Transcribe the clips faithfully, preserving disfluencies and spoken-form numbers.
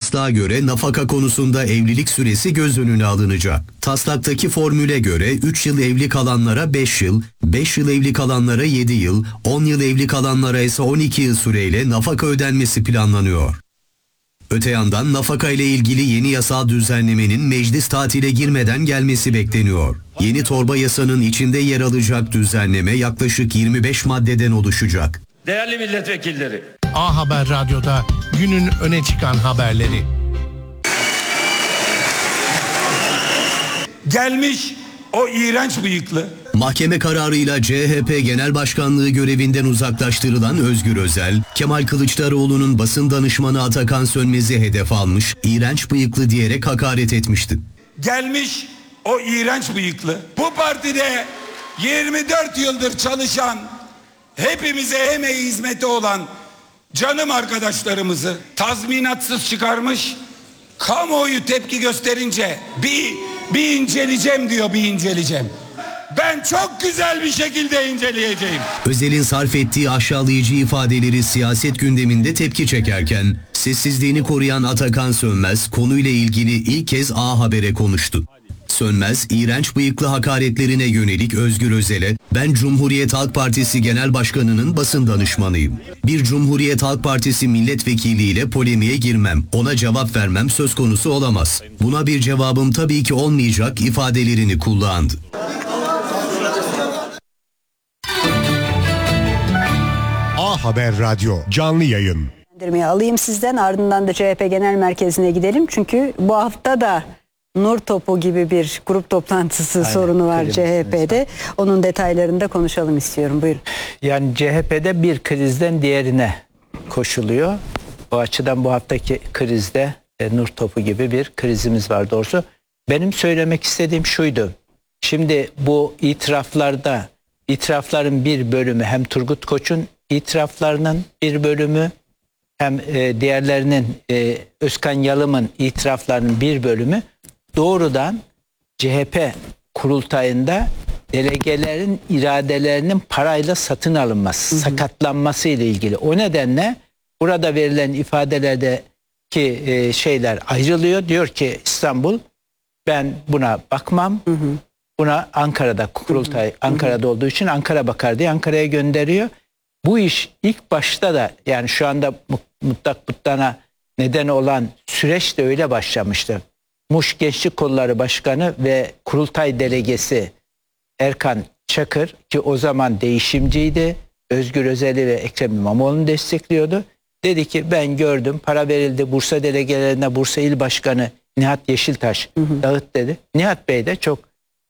taslağa göre nafaka konusunda evlilik süresi göz önüne alınacak. Taslaktaki formüle göre üç yıl evli kalanlara beş yıl, beş yıl evli kalanlara yedi yıl, on yıl evli kalanlara ise on iki yıl süreyle nafaka ödenmesi planlanıyor. Öte yandan nafaka ile ilgili yeni yasal düzenlemenin meclis tatile girmeden gelmesi bekleniyor. Yeni torba yasanın içinde yer alacak düzenleme yaklaşık yirmi beş maddeden oluşacak. Değerli milletvekilleri. A Haber Radyo'da günün öne çıkan haberleri. Gelmiş o iğrenç bıyıklı. Mahkeme kararıyla C H P Genel Başkanlığı görevinden uzaklaştırılan Özgür Özel, Kemal Kılıçdaroğlu'nun basın danışmanı Atakan Sönmez'i hedef almış, iğrenç bıyıklı diyerek hakaret etmişti. Gelmiş o iğrenç bıyıklı. Bu partide yirmi dört yıldır çalışan, hepimize emeği hizmeti olan canım arkadaşlarımızı tazminatsız çıkarmış, kamuoyu tepki gösterince bir, bir inceleyeceğim diyor, bir inceleyeceğim. Ben çok güzel bir şekilde inceleyeceğim. Özel'in sarf ettiği aşağılayıcı ifadeleri siyaset gündeminde tepki çekerken, sessizliğini koruyan Atakan Sönmez konuyla ilgili ilk kez A Haber'e konuştu. Sönmez, iğrenç bıyıklı hakaretlerine yönelik Özgür Özel'e, "Ben Cumhuriyet Halk Partisi Genel Başkanı'nın basın danışmanıyım. Bir Cumhuriyet Halk Partisi milletvekiliyle polemiğe girmem, ona cevap vermem söz konusu olamaz. Buna bir cevabım tabii ki olmayacak" ifadelerini kullandı. A Haber Radyo canlı yayın. Alayım sizden, ardından da C H P Genel Merkezi'ne gidelim. Çünkü bu hafta da Nur Topu gibi bir grup toplantısı Aynen, sorunu var C H P'de. Onun detaylarını da konuşalım istiyorum. Buyurun. Yani C H P'de bir krizden diğerine koşuluyor. O açıdan bu haftaki krizde e, Nur Topu gibi bir krizimiz var doğrusu. Benim söylemek istediğim şuydu. Şimdi bu itiraflarda, itirafların bir bölümü hem Turgut Koç'un itiraflarının bir bölümü hem e, diğerlerinin e, Özkan Yalım'ın itiraflarının bir bölümü doğrudan C H P kurultayında delegelerin iradelerinin parayla satın alınması, hı hı. sakatlanması ile ilgili. O nedenle burada verilen ifadelerdeki e, şeyler ayrılıyor. Diyor ki İstanbul, ben buna bakmam. Hı hı. Buna Ankara'da kurultay, hı hı. Ankara'da olduğu için Ankara bakar diye Ankara'ya gönderiyor. Bu iş ilk başta da, yani şu anda mutlak buttana neden olan süreç de öyle başlamıştı. Muş Gençlik Kolları Başkanı ve kurultay delegesi Erkan Çakır, ki o zaman değişimciydi, Özgür Özel'i ve Ekrem İmamoğlu'nu destekliyordu. Dedi ki ben gördüm, para verildi, Bursa delegelerine Bursa İl Başkanı Nihat Yeşiltaş hı hı. dağıt dedi. Nihat Bey de çok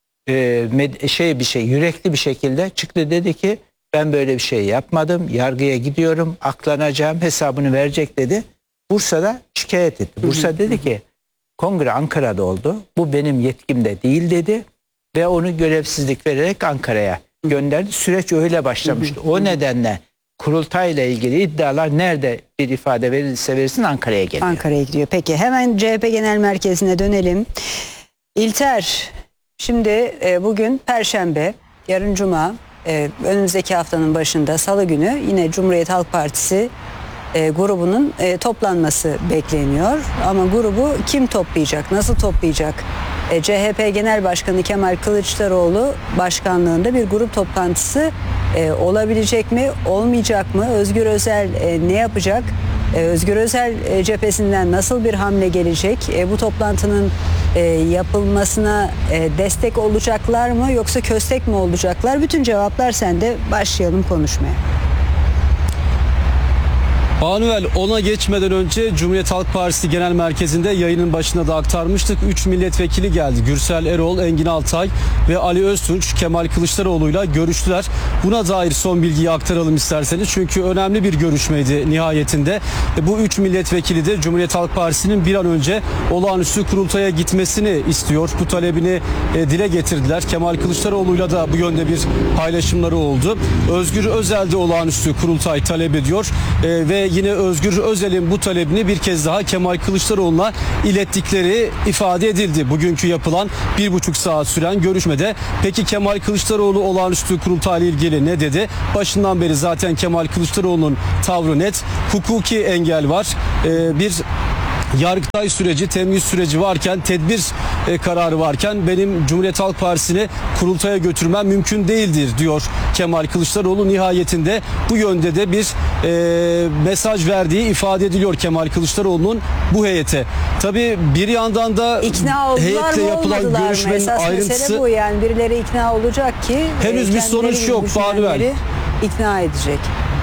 e, şey bir şey yürekli bir şekilde çıktı, dedi ki ben böyle bir şey yapmadım, yargıya gidiyorum, aklanacağım, hesabını verecek dedi. Bursa'da şikayet etti. Bursa hı hı. dedi ki kongre Ankara'da oldu, bu benim yetkimde değil dedi ve onu görevsizlik vererek Ankara'ya gönderdi. Süreç öyle başlamıştı. O nedenle kurultayla ilgili iddialar nerede bir ifade verilirse verilsin Ankara'ya geliyor. Ankara'ya gidiyor. Peki hemen C H P Genel Merkezi'ne dönelim. İlter, şimdi e, bugün Perşembe, yarın Cuma, e, önümüzdeki haftanın başında Salı günü yine Cumhuriyet Halk Partisi E, grubunun e, toplanması bekleniyor. Ama grubu kim toplayacak, nasıl toplayacak? E, C H P Genel Başkanı Kemal Kılıçdaroğlu başkanlığında bir grup toplantısı e, olabilecek mi, olmayacak mı? Özgür Özel e, ne yapacak? E, Özgür Özel e, cephesinden nasıl bir hamle gelecek? E, bu toplantının e, yapılmasına e, destek olacaklar mı, yoksa köstek mi olacaklar? Bütün cevaplar sende. Başlayalım konuşmaya. Anuel, ona geçmeden önce Cumhuriyet Halk Partisi Genel Merkezi'nde yayının başında da aktarmıştık. üç milletvekili geldi. Gürsel Erol, Engin Altay ve Ali Öztunç Kemal Kılıçdaroğlu'yla görüştüler. Buna dair son bilgiyi aktaralım isterseniz. Çünkü önemli bir görüşmeydi nihayetinde. Bu üç milletvekili de Cumhuriyet Halk Partisi'nin bir an önce olağanüstü kurultaya gitmesini istiyor. Bu talebini e, dile getirdiler. Kemal Kılıçdaroğlu'yla da bu yönde bir paylaşımları oldu. Özgür Özel de olağanüstü kurultay talep ediyor. E, ve yine Özgür Özel'in bu talebini bir kez daha Kemal Kılıçdaroğlu'na ilettikleri ifade edildi. Bugünkü yapılan bir buçuk saat süren görüşmede. Peki Kemal Kılıçdaroğlu olağanüstü kurultayla ilgili ne dedi? Başından beri zaten Kemal Kılıçdaroğlu'nun tavrı net. Hukuki engel var. Ee, bir Yargıtay süreci, temyiz süreci varken, tedbir e, kararı varken benim Cumhuriyet Halk Partisi'ni kurultaya götürmem mümkün değildir diyor Kemal Kılıçdaroğlu. Nihayetinde bu yönde de bir e, mesaj verdiği ifade ediliyor Kemal Kılıçdaroğlu'nun bu heyete. Tabii bir yandan da İkna oldular heyetle mı yapılan olmadılar mı? görüşmenin Esas ayrıntısı mesele bu, yani birileri ikna olacak ki henüz e, bir sonuç kendileri yok gibi Fahri Bey. düşünenleri ikna edecek.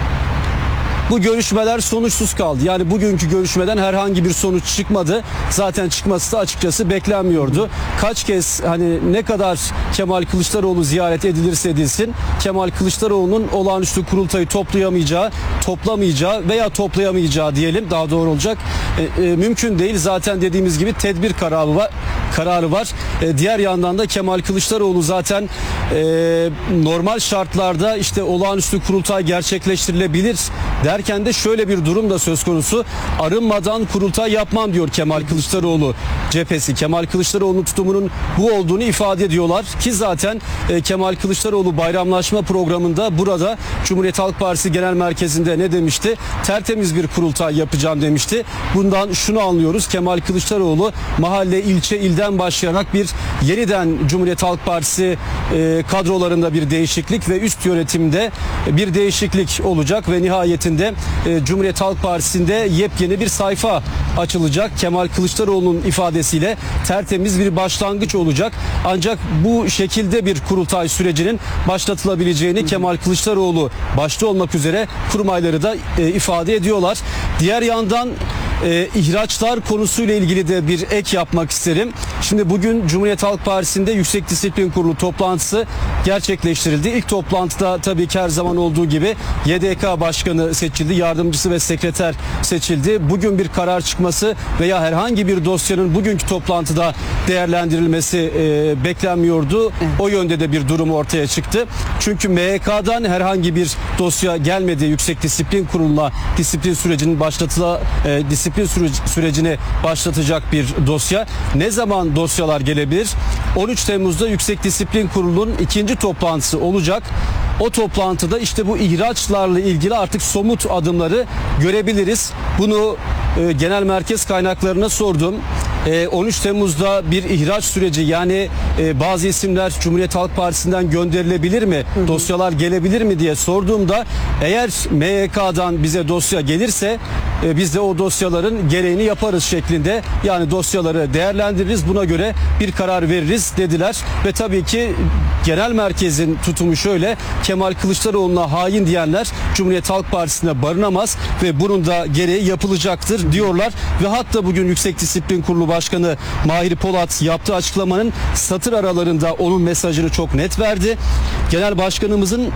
Bu görüşmeler sonuçsuz kaldı. Yani bugünkü görüşmeden herhangi bir sonuç çıkmadı. Zaten çıkması da açıkçası beklenmiyordu. Kaç kez, hani ne kadar Kemal Kılıçdaroğlu ziyaret edilirse edilsin, Kemal Kılıçdaroğlu'nun olağanüstü kurultayı toplayamayacağı, toplamayacağı veya toplayamayacağı diyelim, daha doğru olacak. E, e, mümkün değil. Zaten dediğimiz gibi tedbir kararı var. kararı var. E, diğer yandan da Kemal Kılıçdaroğlu zaten e, normal şartlarda işte olağanüstü kurultay gerçekleştirilebilir derken de şöyle bir durum da söz konusu. Arınmadan kurultay yapmam diyor Kemal Kılıçdaroğlu cephesi. Kemal Kılıçdaroğlu'nun tutumunun bu olduğunu ifade ediyorlar ki zaten e, Kemal Kılıçdaroğlu bayramlaşma programında burada Cumhuriyet Halk Partisi Genel Merkezi'nde ne demişti? Tertemiz bir kurultay yapacağım demişti. Bundan şunu anlıyoruz. Kemal Kılıçdaroğlu mahalle, ilçe, ilden başlayarak bir yeniden Cumhuriyet Halk Partisi e, kadrolarında bir değişiklik ve üst yönetimde bir değişiklik olacak ve nihayetinde e, Cumhuriyet Halk Partisi'nde yepyeni bir sayfa açılacak. Kemal Kılıçdaroğlu'nun ifadesiyle tertemiz bir başlangıç olacak. Ancak bu şekilde bir kurultay sürecinin başlatılabileceğini Kemal Kılıçdaroğlu başta olmak üzere kurmayları da e, ifade ediyorlar. Diğer yandan e, ihraçlar konusuyla ilgili de bir ek yapmak isterim. Şimdi bugün Cumhuriyet Halk Partisi'nde Yüksek Disiplin Kurulu toplantısı gerçekleştirildi. İlk toplantıda tabii ki her zaman olduğu gibi Y D K Başkanı seçildi, yardımcısı ve sekreter seçildi. Bugün bir karar çıkması veya herhangi bir dosyanın bugünkü toplantıda değerlendirilmesi e, beklenmiyordu. O yönde de bir durum ortaya çıktı. Çünkü M H K'dan herhangi bir dosya gelmedi Yüksek Disiplin Kurulu'na, disiplin sürecinin başlatıla e, disiplin süreci, sürecini başlatacak bir dosya. Ne zaman dosyalar gelebilir? on üç Temmuz'da Yüksek Disiplin Kurulu'nun ikinci toplantısı olacak. O toplantıda işte bu ihraçlarla ilgili artık somut adımları görebiliriz. Bunu e, genel merkez kaynaklarına sordum. E, on üç Temmuz'da bir ihraç süreci, yani e, bazı isimler Cumhuriyet Halk Partisi'nden gönderilebilir mi? Hı hı. Dosyalar gelebilir mi diye sorduğumda eğer M H K'dan bize dosya gelirse e, biz de o dosyaların gereğini yaparız şeklinde, yani dosyaları değerlendiririz, buna göre bir karar veririz dediler. Ve tabii ki genel merkezin tutumu şöyle: Kemal Kılıçdaroğlu'na hain diyenler Cumhuriyet Halk Partisi'nde barınamaz ve bunun da gereği yapılacaktır diyorlar. Ve hatta bugün Yüksek Disiplin Kurulu Başkanı Mahir Polat yaptığı açıklamanın satır aralarında onun mesajını çok net verdi. Genel Başkanımızın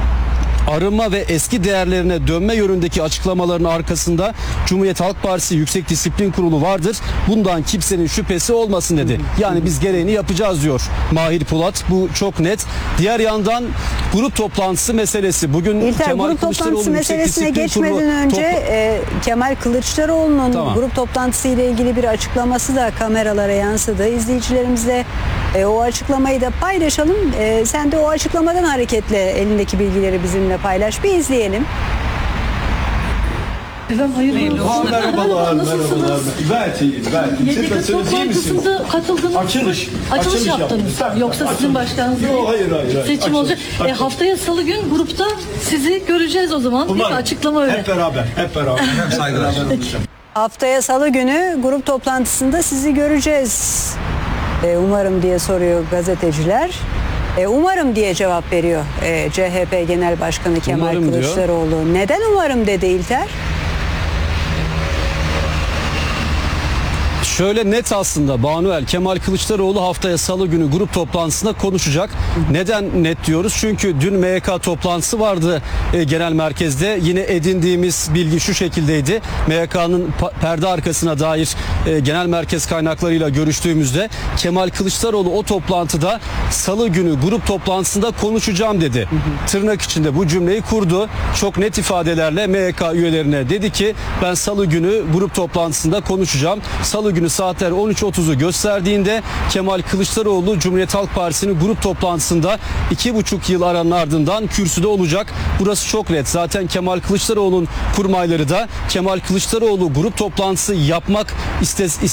arınma ve eski değerlerine dönme yönündeki açıklamaların arkasında Cumhuriyet Halk Partisi Yüksek Disiplin Kurulu vardır. Bundan kimsenin şüphesi olmasın dedi. Yani biz gereğini yapacağız diyor Mahir Polat. Bu çok net. Diğer yandan grup toplantısı meselesi. Bugün İlter, Kemal grup toplantısı meselesine geçmeden Kurulu önce e, Kemal Kılıçdaroğlu'nun tamam. grup toplantısı ile ilgili bir açıklaması da kameralara yansıdı. İzleyicilerimizle e, o açıklamayı da paylaşalım. E, sen de o açıklamadan hareketle elindeki bilgileri bizimle paylaş. Bir izleyelim. Efendim hayırlı olsun. Merhabalar, merhabalar. Gayet iyiyim, gayet iyiyim. Y D K toplantısında katıldınız. Açılış. Açılış, Açılış yaptınız. yaptık. Yoksa sizin başkanınız değil. Yok, hayır, hayır, hayır. Seçim Açılış. olacak. E, haftaya Salı gün grupta sizi göreceğiz o zaman. Değil mi? Açıklama öyle. Hep beraber, hep beraber. Hep saygılar. Haftaya Salı günü grup toplantısında sizi göreceğiz. E, umarım diye soruyor gazeteciler. E, umarım diye cevap veriyor e, C H P Genel Başkanı Kemal Umarım Kılıçdaroğlu. Diyor. Neden umarım dedi İlter? Şöyle net aslında Banuel, Kemal Kılıçdaroğlu haftaya Salı günü grup toplantısında konuşacak. Neden net diyoruz? Çünkü dün M H K toplantısı vardı e, genel merkezde. Yine edindiğimiz bilgi şu şekildeydi. M H K'nın perde arkasına dair e, genel merkez kaynaklarıyla görüştüğümüzde Kemal Kılıçdaroğlu o toplantıda Salı günü grup toplantısında konuşacağım dedi. Hı hı. Tırnak içinde bu cümleyi kurdu. Çok net ifadelerle M H K üyelerine dedi ki ben Salı günü grup toplantısında konuşacağım. Salı günü saatler on üç otuzu gösterdiğinde Kemal Kılıçdaroğlu Cumhuriyet Halk Partisi'nin grup toplantısında iki buçuk yıl aranın ardından kürsüde olacak. Burası çok net. Zaten Kemal Kılıçdaroğlu'nun kurmayları da Kemal Kılıçdaroğlu grup toplantısı yapmak istes